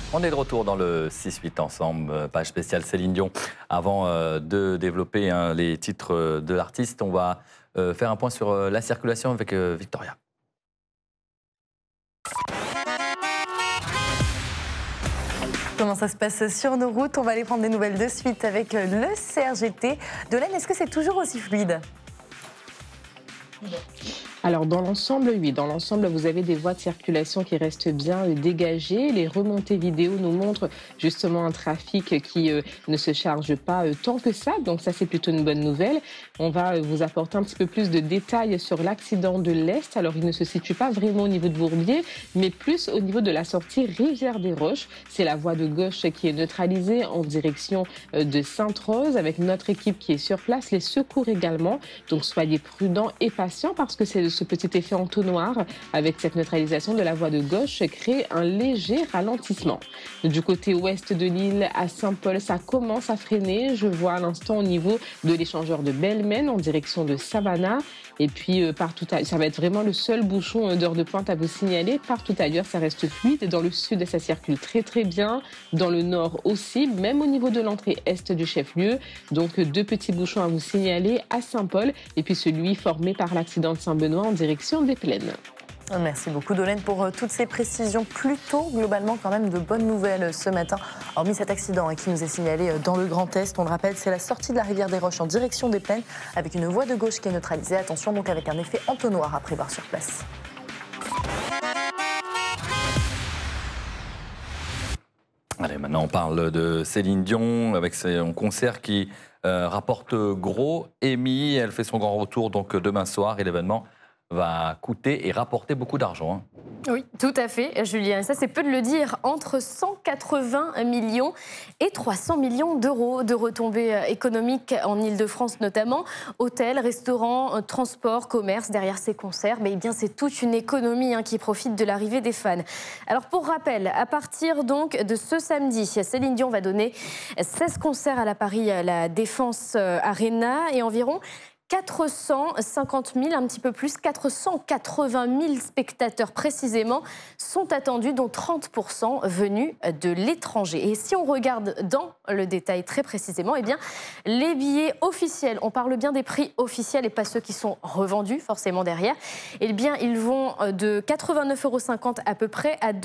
On est de retour dans le 6-8 ensemble, page spéciale Céline Dion. Avant de développer les titres de l'artiste, on va faire un point sur la circulation avec Victoria. Comment ça se passe sur nos routes? On va aller prendre des nouvelles de suite avec le CRGT. Dolène, est-ce que c'est toujours aussi fluide? Alors dans l'ensemble, oui. Dans l'ensemble, vous avez des voies de circulation qui restent bien dégagées. Les remontées vidéo nous montrent justement un trafic qui ne se charge pas tant que ça. Donc ça, c'est plutôt une bonne nouvelle. On va vous apporter un petit peu plus de détails sur l'accident de l'Est. Alors il ne se situe pas vraiment au niveau de Bourbier, mais plus au niveau de la sortie Rivière-des-Roches. C'est la voie de gauche qui est neutralisée en direction de Sainte-Rose avec notre équipe qui est sur place, les secours également. Donc soyez prudents et patients parce que ce petit effet entonnoir avec cette neutralisation de la voie de gauche crée un léger ralentissement. Du côté ouest de l'île à Saint-Paul, ça commence à freiner. Je vois à l'instant au niveau de l'échangeur de Belmen en direction de Savannah. Et puis partout, ça va être vraiment le seul bouchon d'heure de pointe à vous signaler. Partout ailleurs, ça reste fluide. Dans le sud, ça circule très très bien. Dans le nord aussi, même au niveau de l'entrée est du chef-lieu. Donc deux petits bouchons à vous signaler à Saint-Paul et puis celui formé par l'accident de Saint-Benoît en direction des Plaines. Merci beaucoup Dolène pour toutes ces précisions. Plutôt globalement quand même de bonnes nouvelles ce matin. Hormis cet accident qui nous est signalé dans le Grand Est, on le rappelle, c'est la sortie de la rivière des Roches en direction des Plaines avec une voie de gauche qui est neutralisée. Attention donc avec un effet entonnoir à prévoir sur place. Allez, maintenant on parle de Céline Dion avec son concert qui rapporte gros. Amy, elle fait son grand retour donc demain soir et l'événement va coûter et rapporter beaucoup d'argent. Oui, tout à fait, Julien. Ça, c'est peu de le dire. Entre 180 millions et 300 millions d'euros de retombées économiques en Ile-de-France notamment. Hôtels, restaurants, transports, commerce. Derrière ces concerts, mais, eh bien, c'est toute une économie qui profite de l'arrivée des fans. Alors, pour rappel, à partir donc de ce samedi, Céline Dion va donner 16 concerts à la La Défense Arena et environ 450 000, un petit peu plus, 480 000 spectateurs précisément sont attendus, dont 30% venus de l'étranger. Et si on regarde dans le détail très précisément, eh bien, les billets officiels, on parle bien des prix officiels et pas ceux qui sont revendus forcément derrière, eh bien, ils vont de 89,50 € à peu près à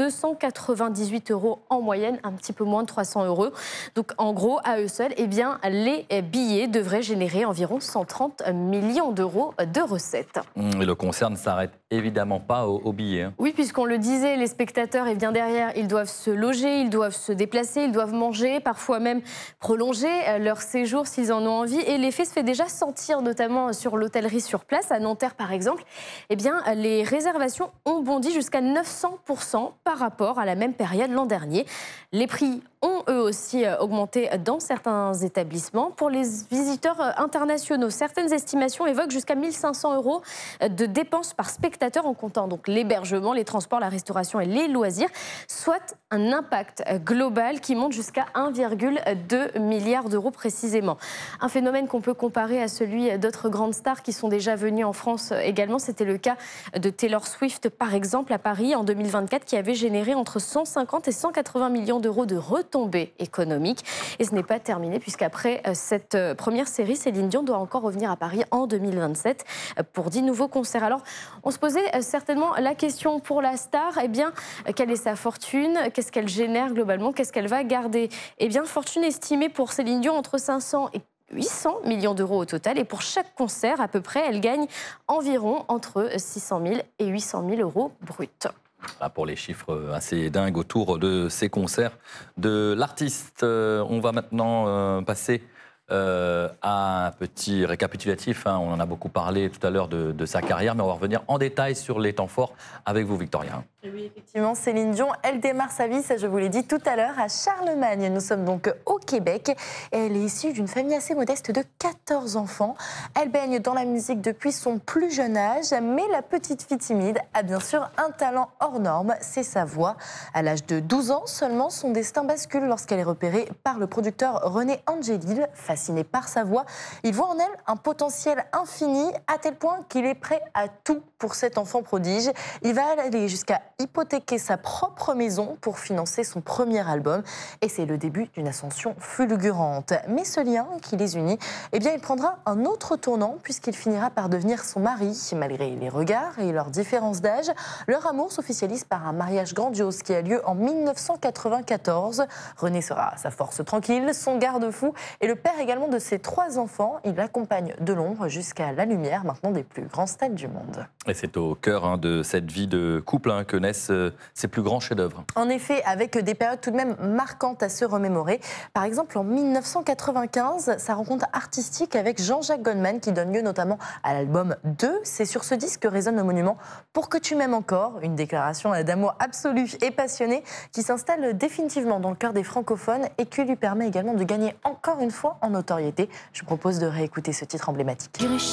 298 € en moyenne, un petit peu moins de 300 €. Donc en gros, à eux seuls, eh bien, les billets devraient générer environ 130 millions d'euros de recettes. Et le concert ne s'arrête évidemment pas aux billets. Oui, puisqu'on le disait, les spectateurs, et bien derrière, ils doivent se loger, ils doivent se déplacer, ils doivent manger, parfois même prolonger leur séjour s'ils en ont envie. Et l'effet se fait déjà sentir, notamment sur l'hôtellerie sur place. À Nanterre, par exemple, eh bien, les réservations ont bondi jusqu'à 900% par rapport à la même période l'an dernier. Les prix ont eux aussi augmenté dans certains établissements. Pour les visiteurs internationaux, certaines estimations évoquent jusqu'à 1 500 € de dépenses par spectateur en comptant donc l'hébergement, les transports, la restauration et les loisirs, soit un impact global qui monte jusqu'à 1,2 milliard d'euros précisément. Un phénomène qu'on peut comparer à celui d'autres grandes stars qui sont déjà venues en France également. C'était le cas de Taylor Swift par exemple à Paris en 2024 qui avait généré entre 150 et 180 millions d'euros de retombées économiques. Et ce n'est pas terminé puisqu'après cette première série, Céline Dion doit encore revenir à Paris en 2027 pour 10 nouveaux concerts. Alors, on se posait certainement la question pour la star, eh bien, quelle est sa fortune? Qu'est-ce qu'elle génère globalement? Qu'est-ce qu'elle va garder? Eh bien, fortune estimée pour Céline Dion entre 500 et 800 millions d'euros au total. Et pour chaque concert, à peu près, elle gagne environ entre 600 000 et 800 000 € bruts. Voilà pour les chiffres assez dingues autour de ces concerts de l'artiste. On va maintenant passer à un petit récapitulatif. On en a beaucoup parlé tout à l'heure de sa carrière, mais on va revenir en détail sur les temps forts avec vous, Victoria. Oui, effectivement, Céline Dion, elle démarre sa vie, ça je vous l'ai dit tout à l'heure, à Charlemagne. Nous sommes donc au Québec et elle est issue d'une famille assez modeste de 14 enfants. Elle baigne dans la musique depuis son plus jeune âge, mais la petite fille timide a bien sûr un talent hors norme, c'est sa voix. À l'âge de 12 ans seulement, son destin bascule lorsqu'elle est repérée par le producteur René Angélil, fasciné par sa voix. Il voit en elle un potentiel infini, à tel point qu'il est prêt à tout pour cet enfant prodige. Il va aller jusqu'à hypothéquer sa propre maison pour financer son premier album. Et c'est le début d'une ascension fulgurante. Mais ce lien qui les unit, eh bien, il prendra un autre tournant puisqu'il finira par devenir son mari. Malgré les regards et leurs différences d'âge, leur amour s'officialise par un mariage grandiose qui a lieu en 1994. René sera sa force tranquille, son garde-fou et le père également de ses 3 enfants. Il l'accompagne de l'ombre jusqu'à la lumière, maintenant des plus grands stades du monde. Et c'est au cœur de cette vie de couple que naissent ces plus grands chefs-d'œuvre. En effet, avec des périodes tout de même marquantes à se remémorer. Par exemple, en 1995, sa rencontre artistique avec Jean-Jacques Goldman qui donne lieu notamment à l'album 2. C'est sur ce disque que résonne le monument « Pour que tu m'aimes encore », une déclaration d'amour absolu et passionné qui s'installe définitivement dans le cœur des francophones et qui lui permet également de gagner encore une fois en notoriété. Je vous propose de réécouter ce titre emblématique.